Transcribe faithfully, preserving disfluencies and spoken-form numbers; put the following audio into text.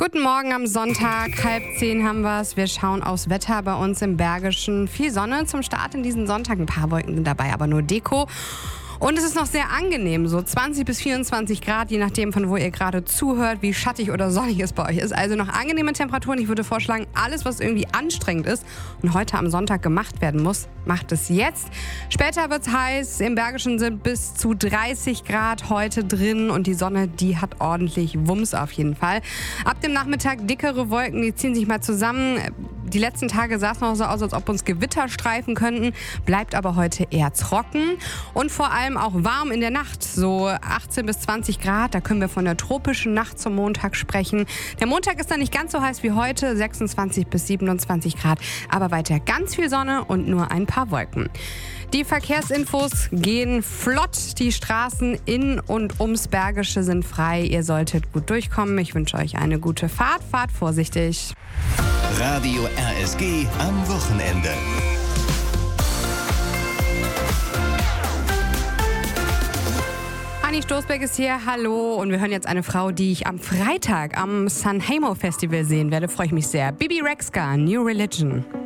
Guten Morgen am Sonntag, halb zehn haben wir es. Wir schauen aufs Wetter bei uns im Bergischen. Viel Sonne zum Start in diesen Sonntag. Ein paar Wolken sind dabei, aber nur Deko. Und es ist noch sehr angenehm, so zwanzig bis vierundzwanzig Grad, je nachdem von wo ihr gerade zuhört, wie schattig oder sonnig es bei euch ist. Also noch angenehme Temperaturen. Ich würde vorschlagen, alles, was irgendwie anstrengend ist und heute am Sonntag gemacht werden muss, macht es jetzt. Später wird es heiß. Im Bergischen sind bis zu dreißig Grad heute drin und die Sonne, die hat ordentlich Wumms auf jeden Fall. Ab dem Nachmittag dickere Wolken, die ziehen sich mal zusammen. Die letzten Tage sah es noch so aus, als ob uns Gewitter streifen könnten. Bleibt aber heute eher trocken und vor allem auch warm in der Nacht. So achtzehn bis zwanzig Grad, da können wir von der tropischen Nacht zum Montag sprechen. Der Montag ist dann nicht ganz so heiß wie heute, sechsundzwanzig bis siebenundzwanzig Grad. Aber weiter ganz viel Sonne und nur ein paar Wolken. Die Verkehrsinfos gehen flott. Die Straßen in und ums Bergische sind frei. Ihr solltet gut durchkommen. Ich wünsche euch eine gute Fahrt. Fahrt vorsichtig. Radio R S G am Wochenende. Anni Stoßberg ist hier, hallo. Und wir hören jetzt eine Frau, die ich am Freitag am Sanremo Festival sehen werde. Freue ich mich sehr. Bibi Rexha, New Religion.